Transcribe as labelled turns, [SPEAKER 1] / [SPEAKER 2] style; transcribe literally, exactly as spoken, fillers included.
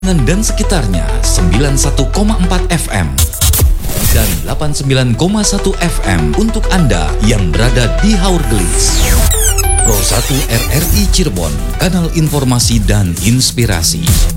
[SPEAKER 1] dan sekitarnya sembilan puluh satu koma empat F M dan delapan puluh sembilan koma satu F M untuk Anda yang berada di Haurgelis. Pro satu R R I Cirebon, kanal informasi dan inspirasi.